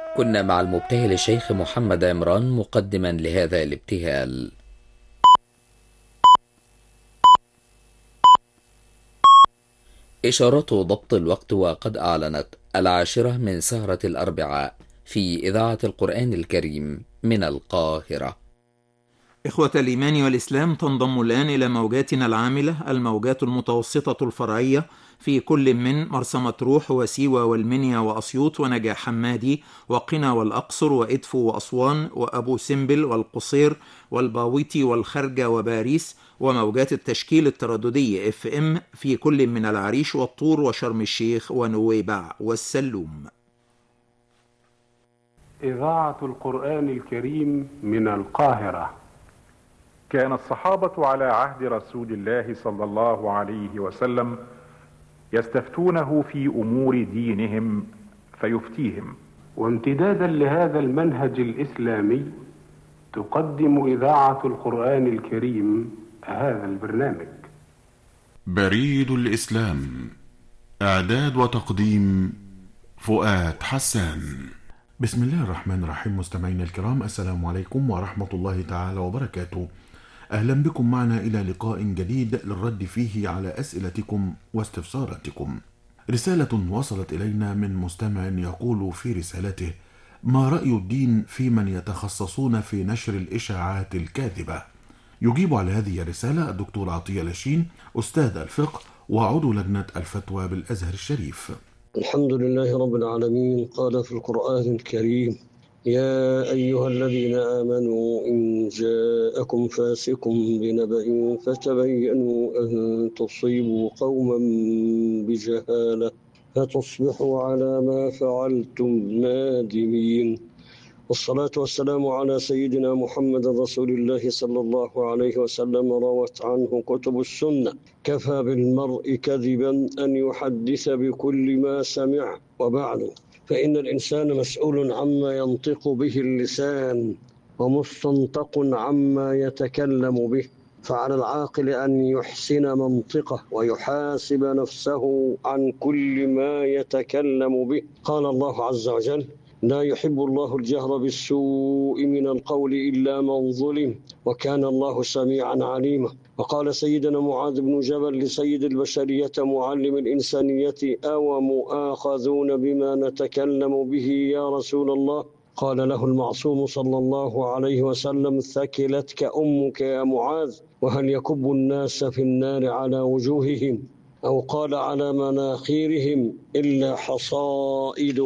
كنا مع المبتهل الشيخ محمد عمران مقدما لهذا الابتهال. إشارة ضبط الوقت، وقد أعلنت 10 من سهرة الأربعاء في إذاعة القرآن الكريم من القاهرة. إخوة الإيمان والإسلام، تنضم الآن إلى موجاتنا العاملة الموجات المتوسطة الفرعية في كل من مرسى مطروح وسيوة والمنيا وأسيوط ونجع حمادي وقنا والأقصر وإدفو وأسوان وأبو سمبل والقصير والباويتي والخرجة وباريس، وموجات التشكيل الترددي FM في كل من العريش والطور وشرم الشيخ ونويبع والسلوم. إذاعة القرآن الكريم من القاهرة. كان الصحابة على عهد رسول الله صلى الله عليه وسلم يستفتونه في أمور دينهم فيفتيهم، وامتدادا لهذا المنهج الإسلامي تقدم إذاعة القرآن الكريم هذا البرنامج. بريد الإسلام، إعداد وتقديم فؤاد حسان. بسم الله الرحمن الرحيم. مستمعينا الكرام، السلام عليكم ورحمة الله تعالى وبركاته. أهلا بكم معنا إلى لقاء جديد للرد فيه على أسئلتكم واستفساراتكم. رسالة وصلت إلينا من مستمع يقول في رسالته: ما رأي الدين في من يتخصصون في نشر الإشاعات الكاذبة؟ يجيب على هذه الرسالة الدكتور عطية لاشين، أستاذ الفقه وعضو لجنة الفتوى بالأزهر الشريف. الحمد لله رب العالمين. قال في القرآن الكريم: يا أيها الذين آمنوا إن جاءكم فاسق بنبأ فتبينوا أن تصيبوا قوما بجهالة فتصبحوا على ما فعلتم نادمين. والصلاة والسلام على سيدنا محمد رسول الله صلى الله عليه وسلم. روت عنه كتب السنة: كفى بالمرء كذبا أن يحدث بكل ما سمع. وبعد، فإن الإنسان مسؤول عما ينطق به اللسان ومستنطق عما يتكلم به، فعلى العاقل أن يحسن منطقه ويحاسب نفسه عن كل ما يتكلم به. قال الله عز وجل: لا يحب الله الجهر بالسوء من القول إلا من ظلم وكان الله سميعا عليما. وقال سيدنا معاذ بن جبل لسيد البشرية معلم الإنسانية: أو مؤاخذون بما نتكلم به يا رسول الله؟ قال له المعصوم صلى الله عليه وسلم: ثكلتك أمك يا معاذ، وهل يكب الناس في النار على وجوههم أو قال على مناخيرهم إلا حصائد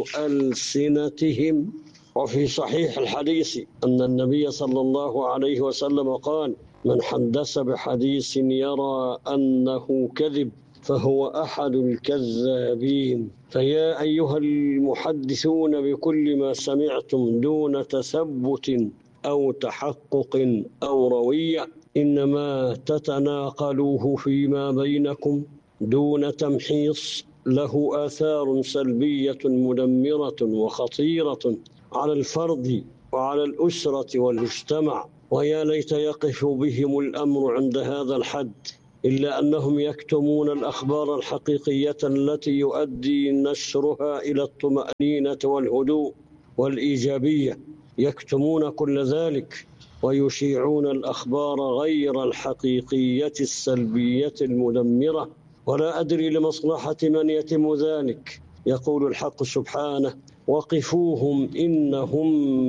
ألسنتهم؟ وفي صحيح الحديث أن النبي صلى الله عليه وسلم قال: من حدث بحديث يرى أنه كذب فهو أحد الكذابين. فيا أيها المحدثون بكل ما سمعتم دون تثبت أو تحقق أو روية، إنما تتناقلوه فيما بينكم دون تمحيص، له آثار سلبية مدمرة وخطيرة على الفرد وعلى الأسرة والمجتمع. ويا ليت يقف بهم الأمر عند هذا الحد، إلا أنهم يكتمون الأخبار الحقيقية التي يؤدي نشرها إلى الطمأنينة والهدوء والإيجابية. يكتمون كل ذلك ويشيعون الأخبار غير الحقيقية السلبية المدمرة، ولا أدري لمصلحة من يتم ذلك. يقول الحق سبحانه: وقفوهم إنهم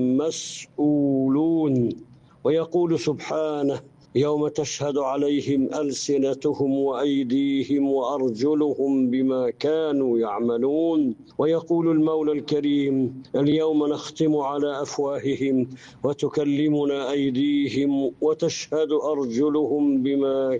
مسؤولون. ويقول سبحانه: يوم تشهد عليهم ألسنتهم وأيديهم وأرجلهم بما كانوا يعملون. ويقول المولى الكريم: اليوم نختم على أفواههم وتكلمنا أيديهم وتشهد أرجلهم بما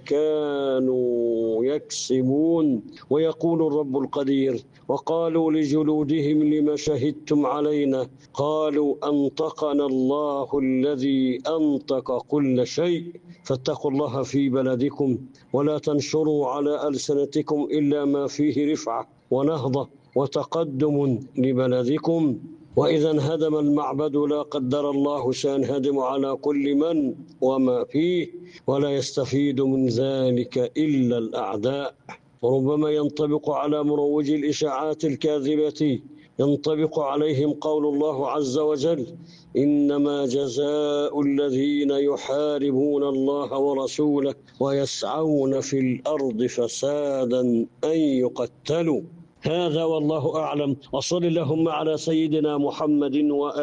كانوا يكسبون. ويقول الرب القدير: وقالوا لجلودهم لما شهدتم علينا؟ قالوا أنطقنا الله الذي أنطق كل شيء. فاتقوا الله في بلدكم ولا تنشروا على ألسنتكم إلا ما فيه رفعة ونهضة وتقدم لبلدكم. وإذا انهدم المعبد لا قدر الله سينهدم على كل من وما فيه، ولا يستفيد من ذلك إلا الأعداء. وربما ينطبق على مروجي الإشاعات الكاذبة ينطبق عليهم قول الله عز وجل: إنما جزاء الذين يحاربون الله ورسوله ويسعون في الأرض فسادا أن يقتلوا. هذا والله أعلم، وصل اللهم على سيدنا محمد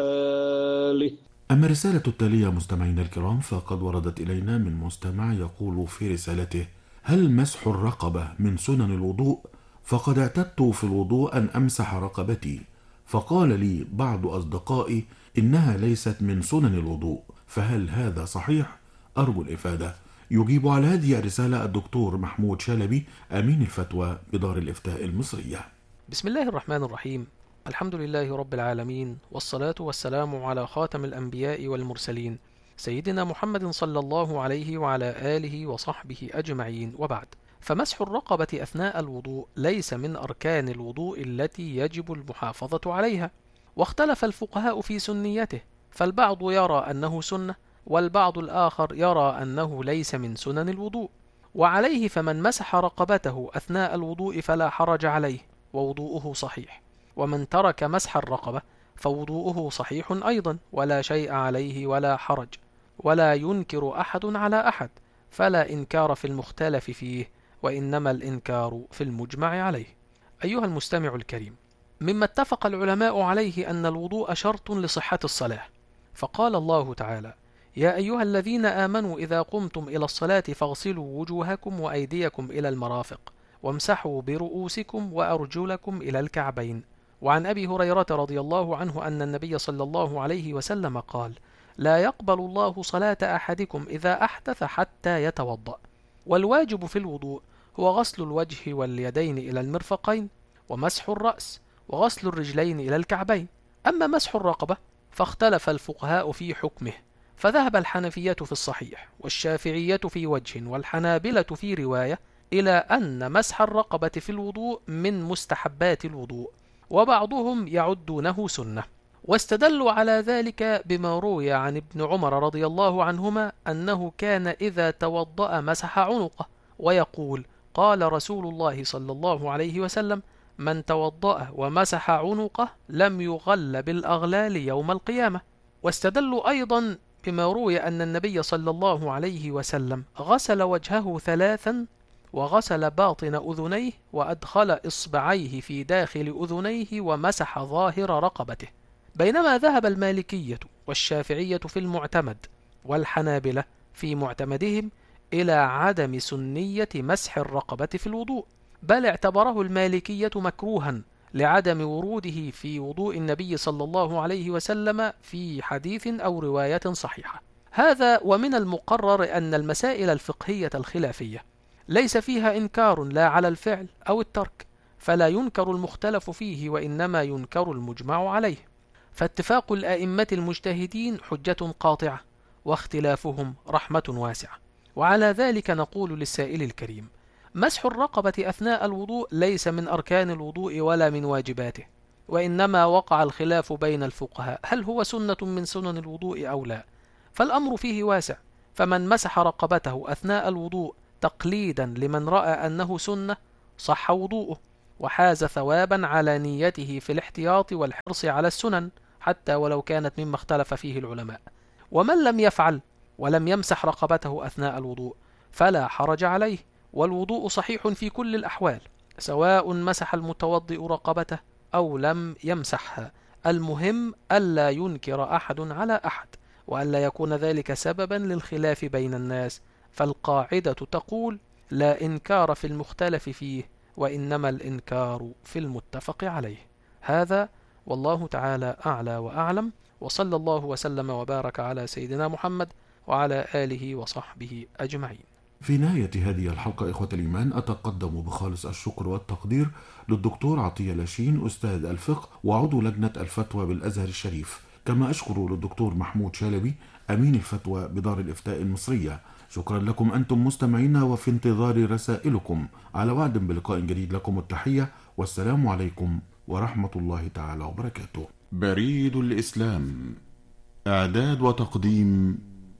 وآله. أما الرسالة التالية مستمعينا الكرام فقد وردت إلينا من مستمع يقول في رسالته: هل مسح الرقبة من سنن الوضوء؟ فقد اعتدت في الوضوء أن أمسح رقبتي، فقال لي بعض أصدقائي إنها ليست من سنن الوضوء، فهل هذا صحيح؟ أرجو الإفادة. يجيب على هذه الرسالة الدكتور محمود شلبي، أمين الفتوى بدار الإفتاء المصرية. بسم الله الرحمن الرحيم. الحمد لله رب العالمين، والصلاة والسلام على خاتم الأنبياء والمرسلين سيدنا محمد صلى الله عليه وعلى آله وصحبه أجمعين، وبعد. فمسح الرقبة أثناء الوضوء ليس من أركان الوضوء التي يجب المحافظة عليها، واختلف الفقهاء في سنيته، فالبعض يرى أنه سنة، والبعض الآخر يرى أنه ليس من سنن الوضوء. وعليه فمن مسح رقبته أثناء الوضوء فلا حرج عليه ووضوءه صحيح، ومن ترك مسح الرقبة فوضوءه صحيح أيضا ولا شيء عليه ولا حرج، ولا ينكر أحد على أحد، فلا إنكار في المختلف فيه، وإنما الإنكار في المجمع عليه. أيها المستمع الكريم، مما اتفق العلماء عليه أن الوضوء شرط لصحة الصلاة، فقال الله تعالى: يا أيها الذين آمنوا إذا قمتم إلى الصلاة فاغسلوا وجوهكم وأيديكم إلى المرافق وامسحوا برؤوسكم وأرجلكم إلى الكعبين. وعن أبي هريرة رضي الله عنه أن النبي صلى الله عليه وسلم قال: لا يقبل الله صلاة أحدكم إذا أحدث حتى يتوضأ. والواجب في الوضوء هو غسل الوجه واليدين إلى المرفقين، ومسح الرأس، وغسل الرجلين إلى الكعبين. أما مسح الرقبة فاختلف الفقهاء في حكمه، فذهب الحنفية في الصحيح، والشافعية في وجه، والحنابلة في رواية، إلى أن مسح الرقبة في الوضوء من مستحبات الوضوء، وبعضهم يعدونه سنة. واستدلوا على ذلك بما روي عن ابن عمر رضي الله عنهما أنه كان إذا توضأ مسح عنقه، ويقول: قال رسول الله صلى الله عليه وسلم: من توضأ ومسح عنقه لم يغل بالأغلال يوم القيامة. واستدلوا أيضا بما روي أن النبي صلى الله عليه وسلم غسل وجهه 3 وغسل باطن أذنيه وأدخل إصبعيه في داخل أذنيه ومسح ظاهر رقبته. بينما ذهب المالكية والشافعية في المعتمد والحنابلة في معتمدهم إلى عدم سنية مسح الرقبة في الوضوء، بل اعتبره المالكية مكروها لعدم وروده في وضوء النبي صلى الله عليه وسلم في حديث أو رواية صحيحة. هذا ومن المقرر أن المسائل الفقهية الخلافية ليس فيها إنكار لا على الفعل أو الترك، فلا ينكر المختلف فيه وإنما ينكر المجمع عليه، فاتفاق الأئمة المجتهدين حجة قاطعة، واختلافهم رحمة واسعة. وعلى ذلك نقول للسائل الكريم: مسح الرقبة أثناء الوضوء ليس من أركان الوضوء ولا من واجباته، وإنما وقع الخلاف بين الفقهاء هل هو سنة من سنن الوضوء أو لا، فالأمر فيه واسع. فمن مسح رقبته أثناء الوضوء تقليدا لمن رأى أنه سنة صح وضوءه، وحاز ثوابا على نيته في الاحتياط والحرص على السنن حتى ولو كانت مما اختلف فيه العلماء. ومن لم يفعل ولم يمسح رقبته أثناء الوضوء فلا حرج عليه، والوضوء صحيح في كل الأحوال، سواء مسح المتوضئ رقبته أو لم يمسحها. المهم ألا ينكر أحد على أحد، وألا يكون ذلك سببا للخلاف بين الناس، فالقاعدة تقول: لا إنكار في المختلف فيه، وإنما الإنكار في المتفق عليه. هذا والله تعالى أعلى وأعلم، وصلى الله وسلم وبارك على سيدنا محمد وعلى آله وصحبه أجمعين. في نهاية هذه الحلقة إخوة الإيمان أتقدم بخالص الشكر والتقدير للدكتور عطية لاشين أستاذ الفقه وعضو لجنة الفتوى بالأزهر الشريف، كما أشكر للدكتور محمود شلبي أمين الفتوى بدار الإفتاء المصرية. شكرا لكم أنتم مستمعينا، وفي انتظار رسائلكم، على وعد بلقاء جديد. لكم التحية والسلام عليكم ورحمة الله تعالى وبركاته. بريد الإسلام، إعداد وتقديم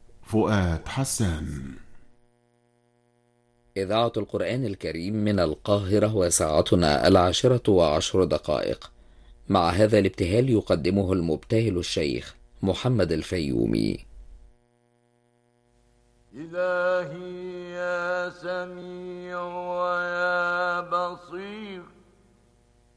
فؤاد حسان. إذاعة القرآن الكريم من القاهرة، وساعتنا 10:10. مع هذا الابتهال يقدمه المبتهل الشيخ محمد الفيومي. إلهي يا سميع ويا بصير